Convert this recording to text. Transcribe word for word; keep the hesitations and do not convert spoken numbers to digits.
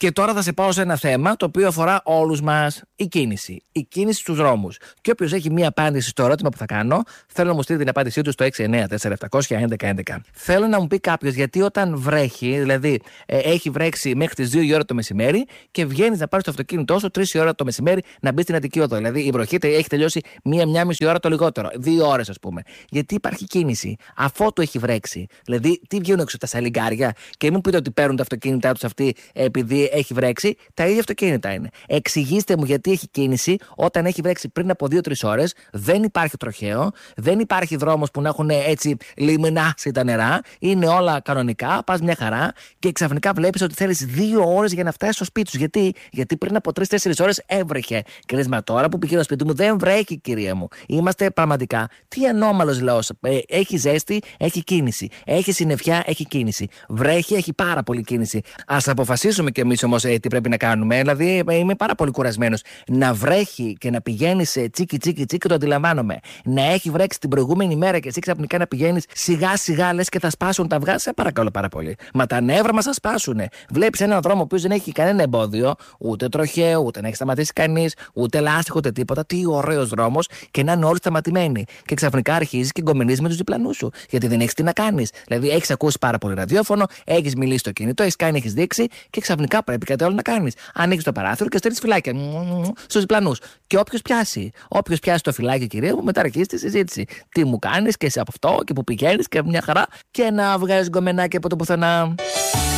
Και τώρα θα σε πάω σε ένα θέμα το οποίο αφορά όλους μας. Η κίνηση. Η κίνηση στους δρόμους. Και όποιος έχει μία απάντηση στο ερώτημα που θα κάνω, θέλω να μου στείλει την απάντησή του στο έξι εννιά τέσσερα επτά μηδέν ένα ένα. Θέλω να μου πει κάποιος γιατί όταν βρέχει, δηλαδή ε, έχει βρέξει μέχρι τις δύο η ώρα το μεσημέρι και βγαίνεις να πάρεις το αυτοκίνητό σου τρεις η ώρα το μεσημέρι να μπει στην Αττική Οδό. Δηλαδή η βροχή έχει τελειώσει μία-μία μισή ώρα το λιγότερο. Δύο ώρες ας πούμε. Γιατί υπάρχει κίνηση. Αφότου έχει βρέξει. Δηλαδή τι βγαίνουν έξω τα σαλιγκάρια και μην πείτε ότι παίρνουν τα αυτοκίνητά τους αυτοί επειδή έχει βρέξει. Τα ίδια αυτοκίνητα είναι. Εξηγήστε μου γιατί έχει κίνηση όταν έχει βρέξει πριν από δύο τρεις ώρες, δεν υπάρχει τροχαίο, δεν υπάρχει δρόμος που να έχουν έτσι λιμνάσει τα νερά, είναι όλα κανονικά, πας μια χαρά και ξαφνικά βλέπεις ότι θέλεις δύο ώρες για να φτάσεις στο σπίτι σου. Γιατί, γιατί πριν από τρεις τέσσερις ώρες έβρεχε. Και λες, μα τώρα που πηγαίνω στο σπίτι μου δεν βρέχει, κυρία μου. Είμαστε πραγματικά. Τι ανώμαλος λαός. Ε, έχει ζέστη, έχει κίνηση. Έχει συννεφιά, έχει κίνηση. Βρέχει, έχει πάρα πολύ κίνηση. Ας αποφασίσουμε κι εμείς όμως ε, τι πρέπει να κάνουμε. Δηλαδή, ε, είμαι πάρα πολύ κουρασμένος. Να βρέχει και να πηγαίνεις τσίκι τσίκι τσίκι, το αντιλαμβάνομαι. Να έχει βρέξει την προηγούμενη μέρα και εσύ ξαφνικά να πηγαίνεις σιγά σιγά λες και θα σπάσουν τα αυγά, σε παρακαλώ πάρα πολύ. Μα τα νεύρα μας θα σπάσουνε. Βλέπεις έναν δρόμο που δεν έχει κανένα εμπόδιο, ούτε τροχαίο, ούτε να έχει σταματήσει κανείς, ούτε λάστιχο, ούτε τίποτα. Τι ωραίος δρόμος και να είναι όλοι σταματημένοι. Και ξαφνικά αρχίζεις και γκομενίζεις με τους διπλανούς σου. Γιατί δεν έχεις τι να κάνεις. Δηλαδή έχεις ακούσει πάρα πολύ ραδιόφωνο, έχεις μιλήσει στο κινητό, έχεις κάνει, έχεις δείξει και ξαφνικά πρέπει κάτι άλλο να κάνεις. Ανοίγεις το παράθυρο και στέλνεις φυλάκια στους διπλανούς. Και όποιος πιάσει, όποιος πιάσει το φυλάκι, κυρία μου, μετά αρχίζει τη συζήτηση. Τι μου κάνεις και σε από αυτό και που πηγαίνεις και μια χαρά και να βγάζεις γκομενάκι από το πουθενά.